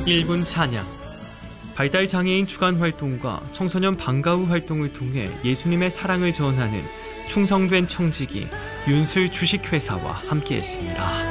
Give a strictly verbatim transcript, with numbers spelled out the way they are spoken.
일 분 찬양. 발달장애인 주간 활동과 청소년 방과후 활동을 통해 예수님의 사랑을 전하는 충성된 청지기 윤슬 주식회사와 함께했습니다.